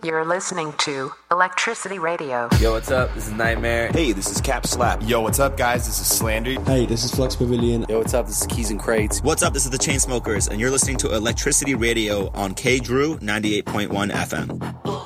You're listening to Electricity Radio. Yo, what's up? This is Nightmare. Hey, this is Cap Slap. Yo, what's up, guys? This is Slander. Hey, this is Flex Pavilion. Yo, what's up? This is Keys and Crates. What's up? This is the Chainsmokers, and you're listening to Electricity Radio on K Drew 98.1 FM.